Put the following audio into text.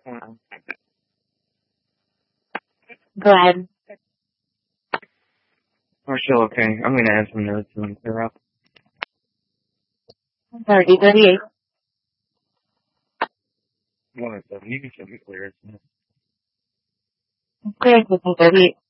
Uh, Go ahead. we're still okay. I'm gonna add some notes and clear up. 30:38. One of them. You can show me clear. Clear 15:38.